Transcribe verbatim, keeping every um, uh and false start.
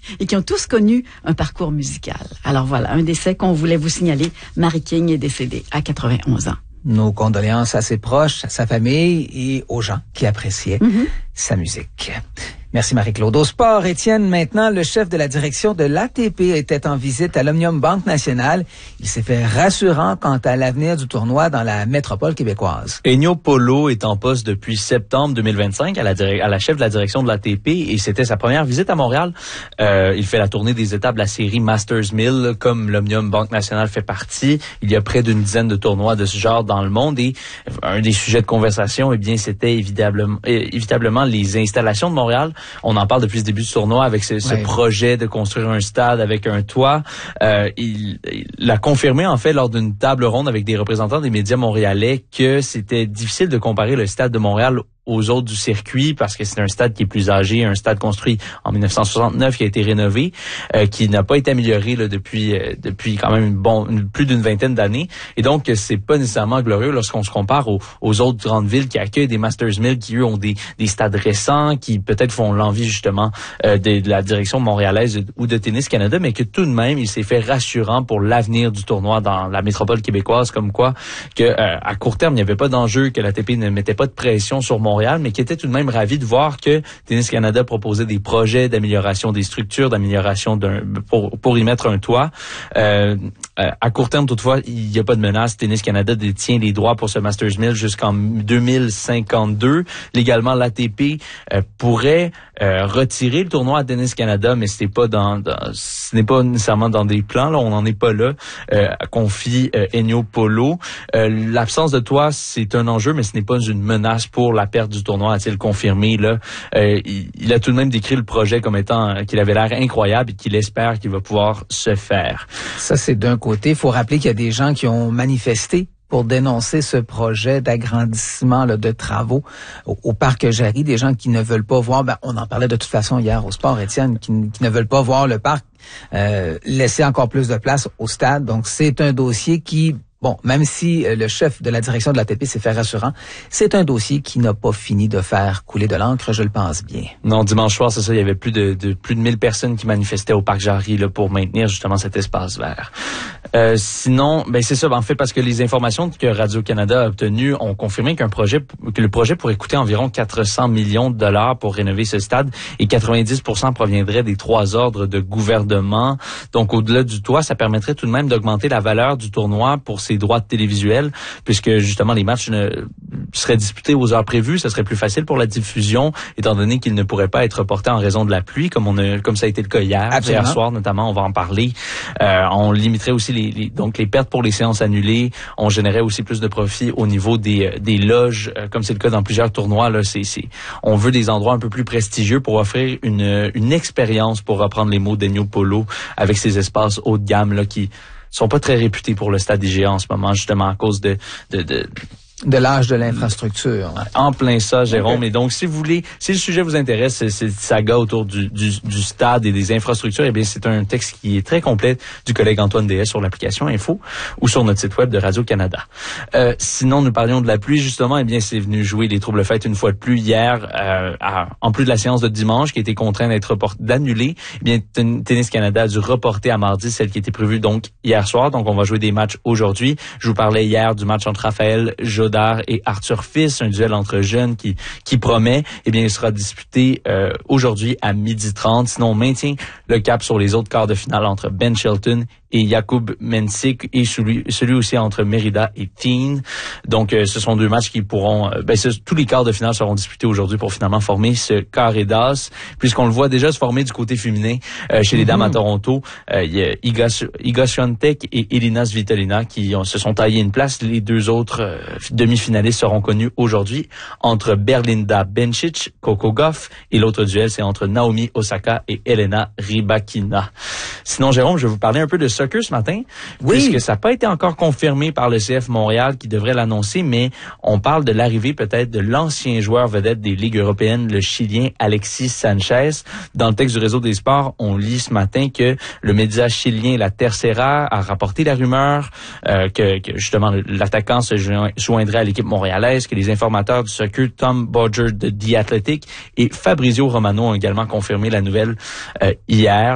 et qui ont tous connu un parcours musical. Alors voilà, un décès qu'on voulait vous signaler. Mary King est décédée à quatre-vingt-onze ans. Nos condoléances à ses proches, à sa famille et aux gens qui appréciaient mm-hmm. sa musique. Merci Marie-Claude. Au sport, Étienne, maintenant, le chef de la direction de l'A T P était en visite à l'Omnium Banque Nationale. Il s'est fait rassurant quant à l'avenir du tournoi dans la métropole québécoise. Ennio Polo est en poste depuis septembre deux mille vingt-cinq à la, direc- à la chef de la direction de l'A T P et c'était sa première visite à Montréal. Euh, il fait la tournée des étapes de la série Masters mille, comme l'Omnium Banque Nationale fait partie. Il y a près d'une dizaine de tournois de ce genre dans le monde et un des sujets de conversation, eh bien, c'était évitablement, évitablement les installations de Montréal. On en parle depuis le début du tournoi avec ce, ce ouais. projet de construire un stade avec un toit. Euh, il, il l'a confirmé en fait lors d'une table ronde avec des représentants des médias montréalais que c'était difficile de comparer le stade de Montréal aux autres du circuit parce que c'est un stade qui est plus âgé, un stade construit en dix-neuf cent soixante-neuf qui a été rénové, euh, qui n'a pas été amélioré là, depuis euh, depuis quand même bon plus d'une vingtaine d'années. Et donc c'est pas nécessairement glorieux lorsqu'on se compare aux, aux autres grandes villes qui accueillent des Masters mille, qui eux ont des des stades récents, qui peut-être font l'envie justement euh, de, de la direction montréalaise ou de Tennis Canada, mais que tout de même il s'est fait rassurant pour l'avenir du tournoi dans la métropole québécoise, comme quoi que euh, à court terme il n'y avait pas d'enjeu, que l'A T P ne mettait pas de pression sur Montréal, mais qui était tout de même ravi de voir que Tennis Canada proposait des projets d'amélioration des structures, d'amélioration d'un pour pour y mettre un toit. Euh, euh, à court terme, toutefois, il n'y a pas de menace. Tennis Canada détient les droits pour ce Masters mille jusqu'en deux mille cinquante-deux. Légalement, l'A T P euh, pourrait euh, retirer le tournoi à Tennis Canada, mais c'est pas dans, dans ce n'est pas nécessairement dans des plans. Là, on n'en est pas là. Euh, confie euh, Ennio Polo. Euh, l'absence de toit, c'est un enjeu, mais ce n'est pas une menace pour la perte du tournoi, a-t-il confirmé là. Euh, il, il a tout de même décrit le projet comme étant euh, qu'il avait l'air incroyable et qu'il espère qu'il va pouvoir se faire. Ça, c'est d'un côté. Il faut rappeler qu'il y a des gens qui ont manifesté pour dénoncer ce projet d'agrandissement là, de travaux au, au parc Jarry, des gens qui ne veulent pas voir, ben, on en parlait de toute façon hier au sport, Étienne, qui, qui ne veulent pas voir le parc euh, laisser encore plus de place au stade. Donc, c'est un dossier qui... Bon, même si euh, le chef de la direction de l'A T P s'est fait rassurant, c'est un dossier qui n'a pas fini de faire couler de l'encre, je le pense bien. Non, dimanche soir, c'est ça, il y avait plus de, de plus de mille personnes qui manifestaient au parc Jarry là pour maintenir justement cet espace vert. Euh, sinon, ben c'est ça, en fait, parce que les informations que Radio-Canada a obtenues ont confirmé qu'un projet, que le projet pourrait coûter environ quatre cents millions de dollars pour rénover ce stade et quatre-vingt-dix pour cent proviendrait des trois ordres de gouvernement. Donc, au-delà du toit, ça permettrait tout de même d'augmenter la valeur du tournoi pour ses droits télévisuels, puisque justement les matchs ne seraient disputés aux heures prévues. Ce serait plus facile pour la diffusion, étant donné qu'ils ne pourraient pas être reportés en raison de la pluie, comme on a, comme ça a été le cas hier, Absolument. hier soir notamment. On va en parler. Euh, on limiterait aussi les, les donc les pertes pour les séances annulées. On générait aussi plus de profit au niveau des des loges, euh, comme c'est le cas dans plusieurs tournois. Là, c'est c'est on veut des endroits un peu plus prestigieux pour offrir une une expérience, pour reprendre les mots d'Ennio Polo, avec ces espaces haut de gamme là qui sont pas très réputés pour le stade I G A en ce moment, justement à cause de de, de de l'âge de l'infrastructure. En plein ça, Jérôme. Okay. Et donc, si vous voulez, si le sujet vous intéresse, c'est cette saga autour du, du, du stade et des infrastructures, eh bien, c'est un texte qui est très complet du collègue Antoine D S sur l'application Info ou sur notre site web de Radio-Canada. Euh, sinon, nous parlions de la pluie, justement. Eh bien, c'est venu jouer les troubles fêtes une fois de plus hier, euh, à, en plus de la séance de dimanche qui a été contrainte d'être reportée, d'annuler. Eh bien, Tennis Canada a dû reporter à mardi celle qui était prévue donc hier soir. Donc, on va jouer des matchs aujourd'hui. Je vous parlais hier du match entre Raphaël Jodard et Arthur Fils, un duel entre jeunes qui qui promet. Eh bien, il sera disputé euh, aujourd'hui à midi trente. Sinon, on maintient le cap sur les autres quarts de finale entre Ben Shelton et Jakub Mensik et celui, celui aussi entre Mérida et Teen. Donc, euh, ce sont deux matchs qui pourront... Euh, ben, ce, tous les quarts de finale seront disputés aujourd'hui pour finalement former ce carré d'as, puisqu'on le voit déjà se former du côté féminin euh, chez les mm-hmm. dames à Toronto. Euh, il y a Iga, Iga Swiatek et Elina Svitolina qui ont, se sont taillés une place. Les deux autres euh, demi-finalistes seront connus aujourd'hui entre Berlinda Bencic, Coco Gauff, et l'autre duel, c'est entre Naomi Osaka et Elena Rybakina. Sinon, Jérôme, je vais vous parler un peu de soccer ce matin, oui. puisque ça n'a pas été encore confirmé par le C F Montréal qui devrait l'annoncer, mais on parle de l'arrivée peut-être de l'ancien joueur vedette des ligues européennes, le Chilien Alexis Sanchez. Dans le texte du Réseau des sports, on lit ce matin que le média chilien La Tercera a rapporté la rumeur euh, que, que justement l'attaquant se joindrait à l'équipe montréalaise, que les informateurs du soccer Tom Bodger de The Athletic et Fabrizio Romano ont également confirmé la nouvelle euh, hier.